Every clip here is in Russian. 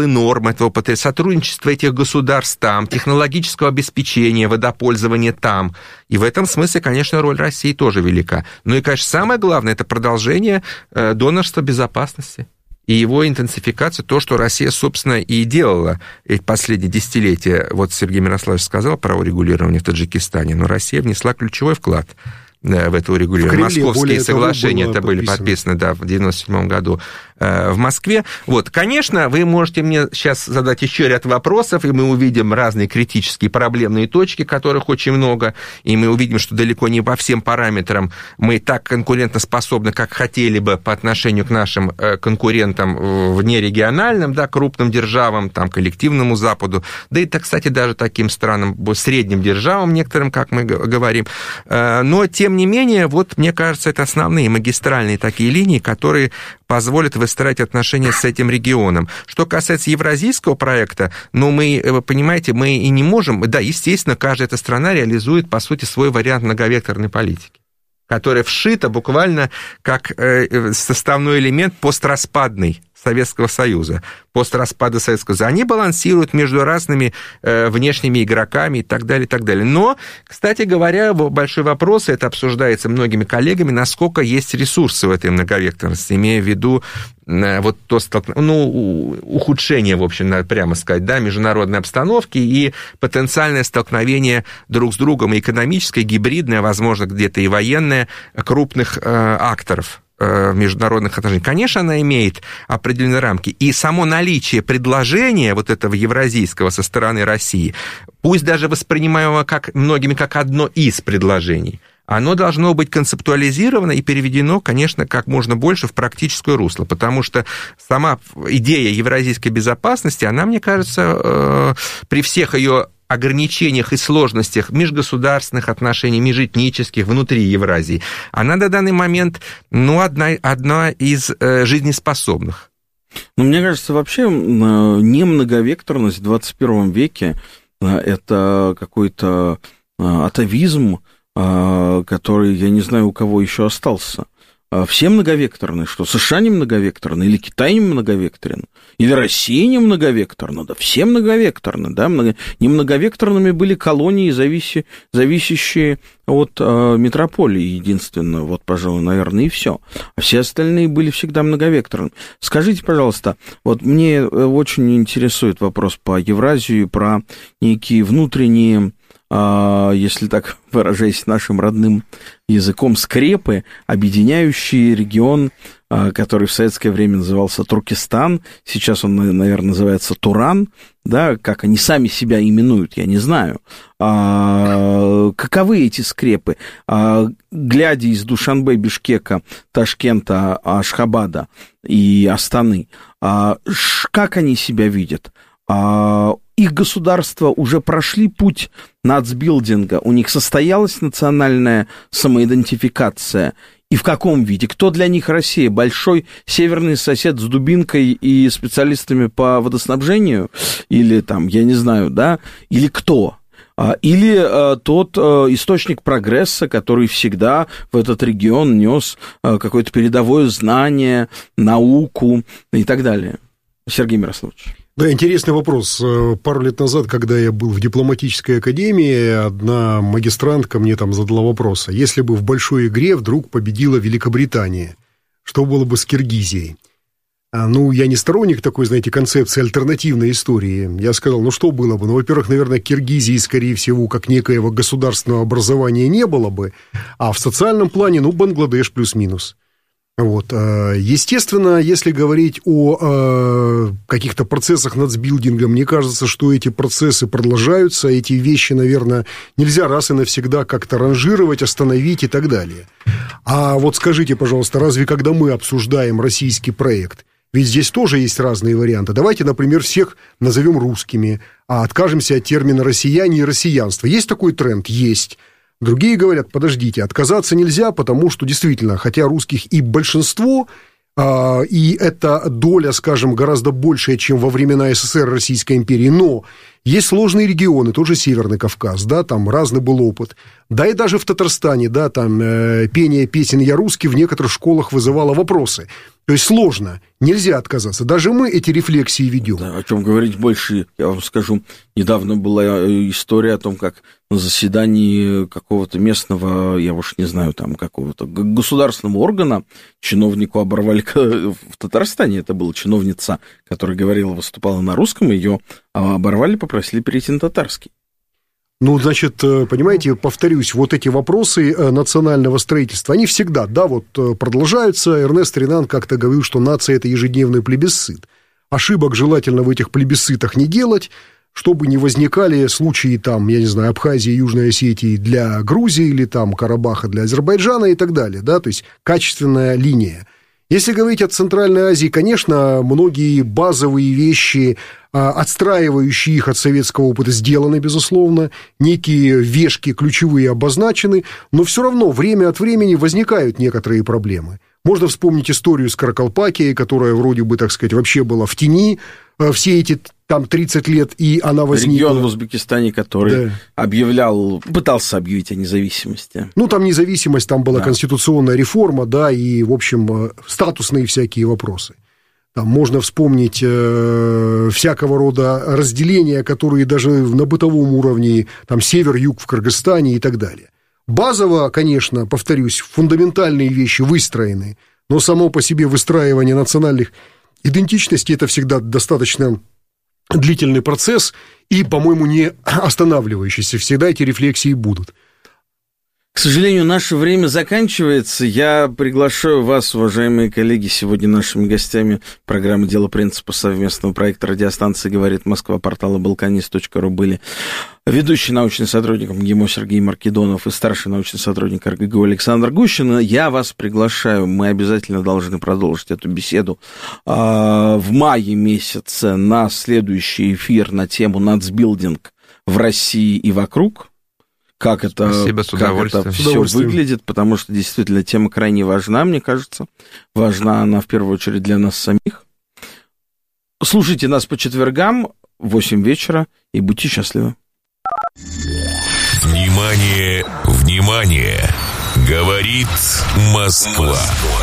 пределы норм этого потенциала, сотрудничество этих государств там, технологического обеспечения, водопользования там. И в этом смысле, конечно, роль России тоже велика. Ну и, конечно, самое главное, это продолжение донорства безопасности и его интенсификация, то, что Россия, собственно, и делала эти последние десятилетия. Вот Сергей Мирославович сказал про урегулирование в Таджикистане, но Россия внесла ключевой вклад в это урегулирование. Московские соглашения это были подписаны, да, в 1997 году в Москве. Вот, конечно, вы можете мне сейчас задать еще ряд вопросов, и мы увидим разные критические проблемные точки, которых очень много, и мы увидим, что далеко не по всем параметрам мы так конкурентоспособны, как хотели бы по отношению к нашим конкурентам внерегиональным, да, крупным державам, там, коллективному Западу, да и, кстати, даже таким странам, средним державам некоторым, как мы говорим. Но, тем не менее, вот, мне кажется, это основные магистральные такие линии, которые позволят выстраивать отношения с этим регионом. Что касается евразийского проекта, ну, вы понимаете, мы и не можем... Да, естественно, каждая эта страна реализует, по сути, свой вариант многовекторной политики, которая вшита буквально как составной элемент постраспадный Советского Союза, постраспада Советского Союза. Они балансируют между разными внешними игроками и так далее, и так далее. Но, кстати говоря, большой вопрос, это обсуждается многими коллегами, насколько есть ресурсы в этой многовекторности, имея в виду вот то ухудшение, в общем, надо прямо сказать, да, международной обстановки и потенциальное столкновение друг с другом, и экономическое, и гибридное, возможно, где-то и военное, крупных акторов международных отношений. Конечно, она имеет определенные рамки. И само наличие предложения вот этого евразийского со стороны России, пусть даже воспринимаемого многими как одно из предложений, оно должно быть концептуализировано и переведено, конечно, как можно больше в практическое русло, потому что сама идея евразийской безопасности, она, мне кажется, при всех ее ограничениях и сложностях межгосударственных отношений, межэтнических, внутри Евразии, она на данный момент, одна из жизнеспособных. Ну, мне кажется, вообще немноговекторность в 21 веке – это какой-то атовизм, который, я не знаю, у кого еще остался. Все многовекторны, что США не многовекторны, или Китай не многовекторен, или Россия не многовекторна, да все многовекторны, да, немноговекторными были колонии, зависящие от метрополии, единственно, вот, пожалуй, наверное, и все. А все остальные были всегда многовекторны. Скажите, пожалуйста, вот мне очень интересует вопрос по Евразию, про некие внутренние, если так выражаясь нашим родным языком, скрепы, объединяющие регион, который в советское время назывался Туркестан, сейчас он, наверное, называется Туран, да, как они сами себя именуют, я не знаю. Каковы эти скрепы? Глядя из Душанбе, Бишкека, Ташкента, Ашхабада и Астаны, как они себя видят? Их государства уже прошли путь нацбилдинга, у них состоялась национальная самоидентификация. И в каком виде? Кто для них Россия? Большой северный сосед с дубинкой и специалистами по водоснабжению? Или там, я не знаю, да? Или кто? Или тот источник прогресса, который всегда в этот регион нес какое-то передовое знание, науку и так далее? Сергей Мирославович. Да, интересный вопрос. Пару лет назад, когда я был в дипломатической академии, одна магистрантка мне там задала вопрос: а если бы в большой игре вдруг победила Великобритания, что было бы с Киргизией? Ну, я не сторонник такой, знаете, концепции альтернативной истории. Я сказал, что было бы? Во-первых, наверное, Киргизии, скорее всего, как некоего государственного образования не было бы, а в социальном плане, Бангладеш плюс-минус. Вот. Естественно, если говорить о каких-то процессах нацбилдинга, мне кажется, что эти процессы продолжаются, эти вещи, наверное, нельзя раз и навсегда как-то ранжировать, остановить и так далее. А вот скажите, пожалуйста, разве когда мы обсуждаем российский проект, ведь здесь тоже есть разные варианты. Давайте, например, всех назовем русскими, а откажемся от термина «россияне» и «россиянство». Есть такой тренд? Есть. Другие говорят, подождите, отказаться нельзя, потому что действительно, хотя русских и большинство, и эта доля, скажем, гораздо большая, чем во времена СССР, Российской империи, но Есть сложные регионы, тоже Северный Кавказ, да, там разный был опыт. Да и даже в Татарстане, да, там пение песен «Я русский» в некоторых школах вызывало вопросы. То есть сложно, нельзя отказаться. Даже мы эти рефлексии ведем. Да, о чем говорить больше, я вам скажу. Недавно была история о том, как на заседании какого-то местного, я уж не знаю, там какого-то государственного органа чиновнику оборвали, в Татарстане это была чиновница, которая говорила, выступала на русском, ее оборвали, попросили перейти на татарский. Ну, значит, понимаете, повторюсь, вот эти вопросы национального строительства, они всегда, да, вот продолжаются. Эрнест Ренан как-то говорил, что нация – это ежедневный плебисцит. Ошибок желательно в этих плебисцитах не делать, чтобы не возникали случаи, там, я не знаю, Абхазии, Южной Осетии для Грузии или там Карабаха для Азербайджана и так далее, да, то есть качественная линия. Если говорить о Центральной Азии, конечно, многие базовые вещи, отстраивающие их от советского опыта, сделаны, безусловно, некие вешки ключевые обозначены, но все равно время от времени возникают некоторые проблемы. Можно вспомнить историю с Каракалпакией, которая вроде бы, так сказать, вообще была в тени все эти там 30 лет, и она возникла. Регион в Узбекистане, который пытался объявить о независимости. Ну, там независимость, там была конституционная реформа, да, и, в общем, статусные всякие вопросы. Там можно вспомнить всякого рода разделения, которые даже на бытовом уровне, там, север-юг в Кыргызстане и так далее. Базово, конечно, повторюсь, фундаментальные вещи выстроены, но само по себе выстраивание национальных идентичностей – это всегда достаточно длительный процесс и, по-моему, не останавливающийся. Всегда эти рефлексии будут. К сожалению, наше время заканчивается. Я приглашаю вас, уважаемые коллеги, сегодня нашими гостями программы «Дело принципа» совместного проекта радиостанции «Говорит Москва», портала balkanist.ru были ведущий научный сотрудник МГИМО Сергей Маркедонов и старший научный сотрудник РГГУ Александр Гущин. Я вас приглашаю, мы обязательно должны продолжить эту беседу в мае месяце на следующий эфир на тему «Нацбилдинг в России и вокруг». Как это все выглядит, потому что действительно тема крайне важна, мне кажется. Важна она в первую очередь для нас самих. Слушайте нас по четвергам в 8 вечера и будьте счастливы. Внимание, внимание! Говорит Москва.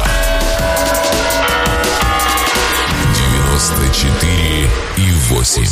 94,8.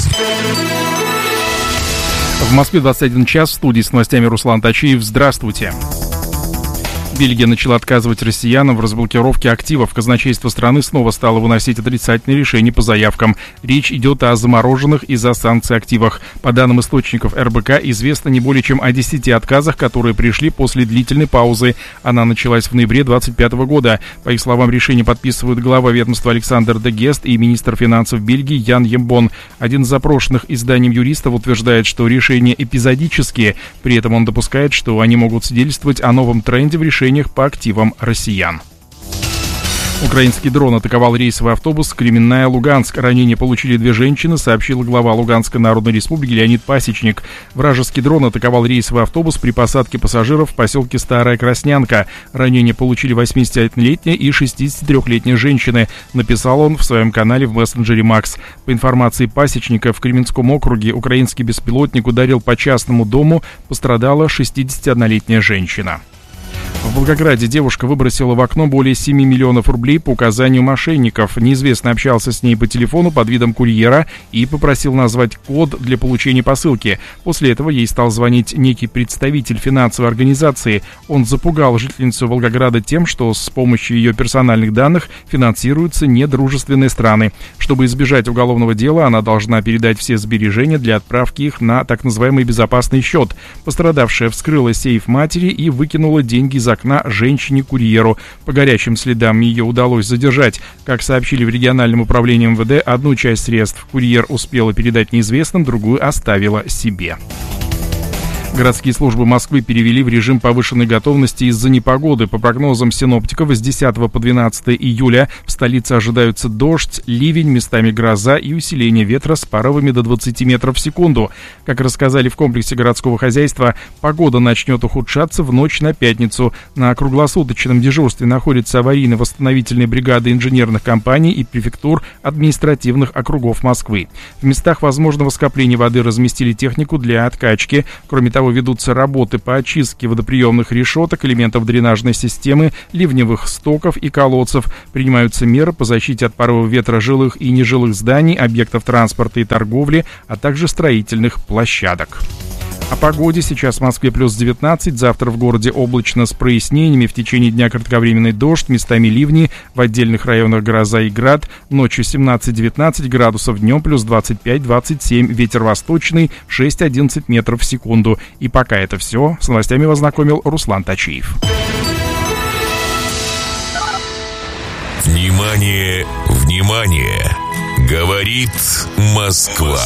В Москве 21 час, в студии с новостями Руслан Тачиев. Здравствуйте. Бельгия начала отказывать россиянам в разблокировке активов. Казначейство страны снова стало выносить отрицательные решения по заявкам. Речь идет о замороженных из-за санкций активах. По данным источников РБК, известно не более чем о 10 отказах, которые пришли после длительной паузы. Она началась в ноябре 2025 года. По их словам, решение подписывают глава ведомства Александр де Гест и министр финансов Бельгии Ян Ембон. Один из запрошенных изданием юристов утверждает, что решения эпизодические. При этом он допускает, что они могут свидетельствовать о новом тренде в решении по активам россиян. Украинский дрон атаковал рейсовый автобус Кременная-Луганск. Ранения получили 2 женщины, сообщил глава Луганской Народной Республики Леонид Пасечник. Вражеский дрон атаковал рейсовый автобус при посадке пассажиров в поселке Старая Краснянка. Ранения получили 81-летняя и 63-летняя женщины, написал он в своем канале в мессенджере Макс. По информации Пасечника, в Кременском округе украинский беспилотник ударил по частному дому, пострадала 61-летняя женщина. В Волгограде девушка выбросила в окно более 7 миллионов рублей по указанию мошенников. Неизвестный общался с ней по телефону под видом курьера и попросил назвать код для получения посылки. После этого ей стал звонить некий представитель финансовой организации. Он запугал жительницу Волгограда тем, что с помощью ее персональных данных финансируются недружественные страны. Чтобы избежать уголовного дела, она должна передать все сбережения для отправки их на так называемый безопасный счет. Пострадавшая вскрыла сейф матери и выкинула деньги из окна женщине-курьеру. По горячим следам ее удалось задержать. Как сообщили в региональном управлении МВД, одну часть средств курьер успела передать неизвестным, другую оставила себе. Городские службы Москвы перевели в режим повышенной готовности из-за непогоды. По прогнозам синоптиков, с 10 по 12 июля в столице ожидаются дождь, ливень, местами гроза и усиление ветра с порывами до 20 метров в секунду. Как рассказали в комплексе городского хозяйства, погода начнет ухудшаться в ночь на пятницу. На круглосуточном дежурстве находится аварийно-восстановительная бригада инженерных компаний и префектур административных округов Москвы. В местах возможного скопления воды разместили технику для откачки. Кроме того, ведутся работы по очистке водоприемных решеток, элементов дренажной системы, ливневых стоков и колодцев. Принимаются меры по защите от порывов ветра жилых и нежилых зданий, объектов транспорта и торговли, а также строительных площадок. О погоде. Сейчас в Москве плюс 19, завтра в городе облачно с прояснениями, в течение дня кратковременный дождь, местами ливни, в отдельных районах гроза и град, ночью 17-19 градусов, днем плюс 25-27, ветер восточный 6-11 метров в секунду. И пока это все. С новостями вас знакомил Руслан Тачиев. Внимание, внимание! Говорит Москва.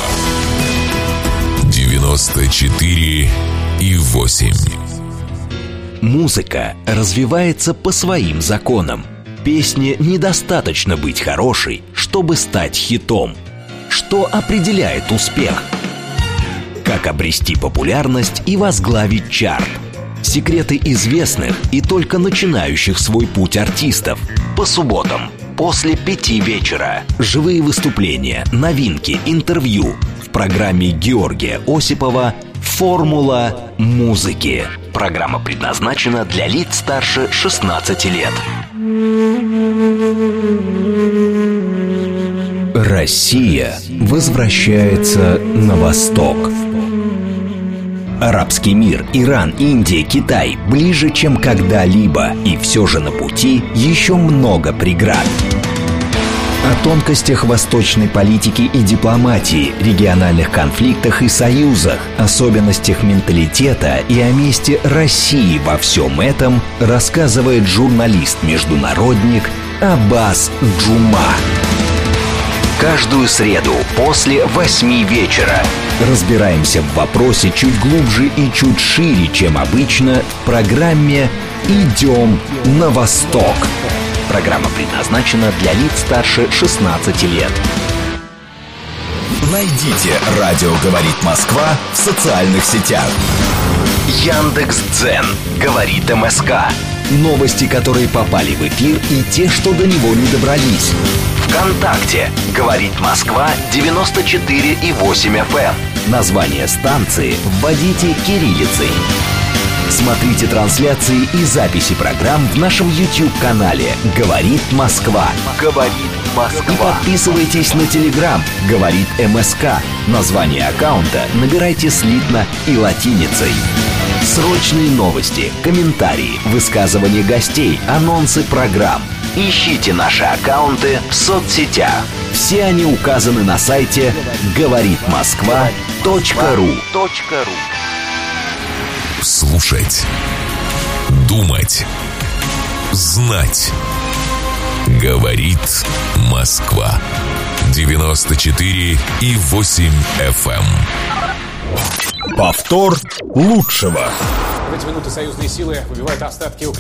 94,8. Музыка развивается по своим законам. Песне недостаточно быть хорошей, чтобы стать хитом. Что определяет успех? Как обрести популярность и возглавить чарт? Секреты известных и только начинающих свой путь артистов. По субботам после 5 вечера. Живые выступления, новинки, интервью. В программе Георгия Осипова «Формула музыки». Программа предназначена для лиц старше 16 лет. Россия возвращается на восток. Арабский мир, Иран, Индия, Китай ближе, чем когда-либо. И все же на пути еще много преград. О тонкостях восточной политики и дипломатии, региональных конфликтах и союзах, особенностях менталитета и о месте России во всем этом рассказывает журналист-международник Аббас Джума. Каждую среду после 8 вечера разбираемся в вопросе чуть глубже и чуть шире, чем обычно, в программе «Идем на восток». Программа предназначена для лиц старше 16 лет. Найдите «Радио говорит Москва» в социальных сетях. Яндекс.Дзен говорит МСК. Новости, которые попали в эфир, и те, что до него не добрались. ВКонтакте говорит Москва 94,8 FM. Название станции вводите кириллицей. Смотрите трансляции и записи программ в нашем YouTube-канале «Говорит Москва». «Говорит Москва». И подписывайтесь на Telegram «Говорит МСК». Название аккаунта набирайте слитно и латиницей. Срочные новости, комментарии, высказывания гостей, анонсы программ. Ищите наши аккаунты в соцсетях. Все они указаны на сайте говоритмосква.ру. Слушать, думать, знать. Говорит Москва. 94,8 FM. Повтор лучшего. В эти минуты союзные силы выбивают остатки Украины.